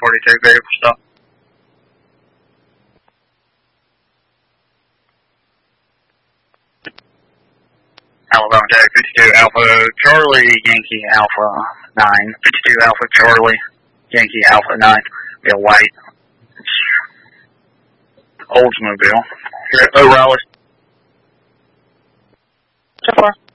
42, vehicle stop. Alabama Tag 52 Alpha Charlie Yankee Alpha 9. 52 Alpha Charlie Yankee Alpha 9. Be a white. It's Oldsmobile. Here at O'Reilly. So far.